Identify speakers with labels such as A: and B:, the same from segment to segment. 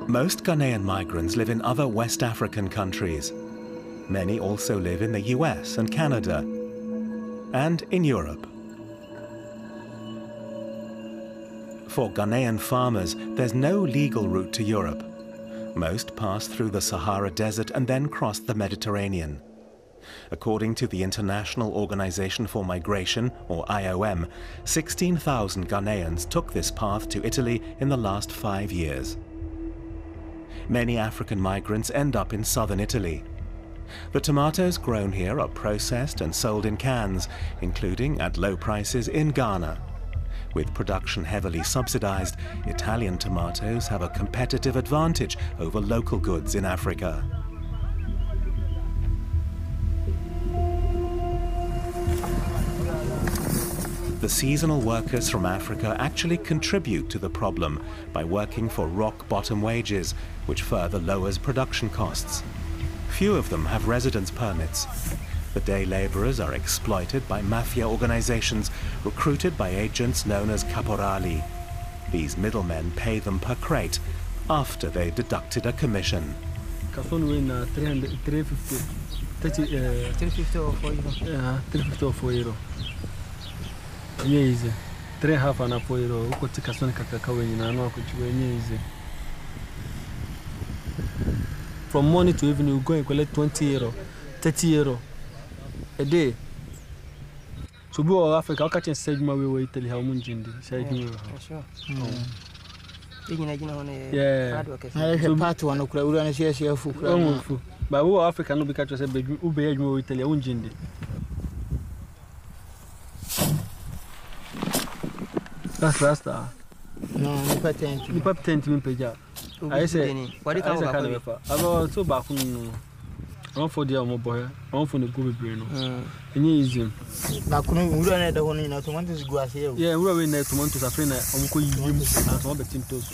A: Most Ghanaian migrants live in other West African countries. Many also live in the US and Canada, and in Europe. For Ghanaian farmers, there's no legal route to Europe. Most pass through the Sahara Desert and then cross the Mediterranean. According to the International Organization for Migration, or IOM, 16,000 Ghanaians took this path to Italy in the last 5 years. Many African migrants end up in southern Italy. The tomatoes grown here are processed and sold in cans, including at low prices in Ghana. With production heavily subsidized, Italian tomatoes have a competitive advantage over local goods in Africa. The seasonal workers from Africa actually contribute to the problem by working for rock-bottom wages, which further lowers production costs. Few of them have residence permits. The day laborers are exploited by mafia organizations recruited by agents known as caporali. These middlemen pay them per crate after they've deducted a commission.
B: 350 or 4 euro.
C: Yeah, 350 or 4 euro. Yeah, easy. 3.5 and 4 euro. Uko tika soni kakakawe na no kuchukua easy. From morning to evening, you go and collect 20 euro, 30 euro a day. So, we are Africa. I can't say my way to Italy. How much in the sure. Yeah.
B: So, part one of the share for
C: but we are Africa. No, because I said, Ube, you Italy. How much in the that's Rasta.
B: No, you patent.
C: You patent me pay job. I say, what is it? I go so back on. I'm for the mobile. I'm for the go brain. Easy.
B: Back when we don't have the one in the tomatoes go as here.
C: Yeah, we are in the tomatoes. I think I'm going to use some betting toast.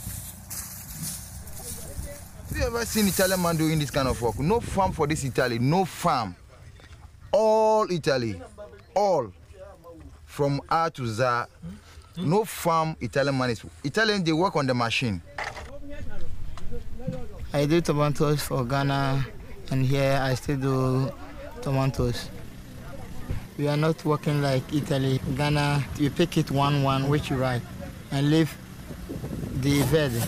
D: Have you ever seen Italian man doing this kind of work? No farm for this Italy. No farm. All Italy. All. From A to Z. No farm Italian man is. Italians, they work on the machine.
B: I do tomatoes for Ghana, and here I still do tomatoes. We are not working like Italy. Ghana, you pick it one, which you write, and leave the verde.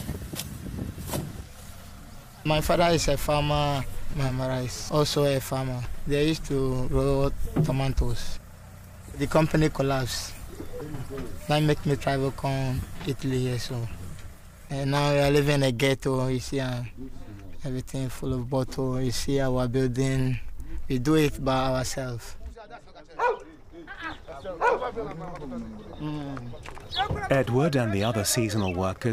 B: My father is a farmer, my mother is also a farmer. They used to grow tomatoes. The company collapsed. That make me travel come Italy here, so. And now we are living in a ghetto. You see everything full of bottle. You see our building. We do it by ourselves.
A: Edward and the other seasonal workers